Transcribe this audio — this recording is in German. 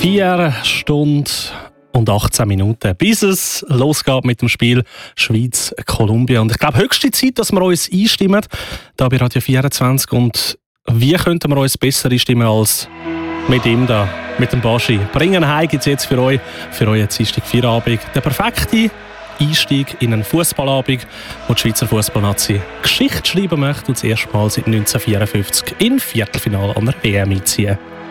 4 Stunden und 18 Minuten, bis es losgeht mit dem Spiel Schweiz-Kolumbien. Und ich glaube, höchste Zeit, dass wir uns einstimmen, da bei Radio 24. Und wie könnten wir uns besser einstimmen als mit ihm da, mit dem Baschi? Bringen heim gibt es jetzt für euch Dienstag Feierabend. Der perfekte Einstieg in einen Fußballabend, wo die Schweizer Fußballnazi Geschichte schreiben möchte und das erste Mal seit 1954 in Viertelfinale an der WM einziehen.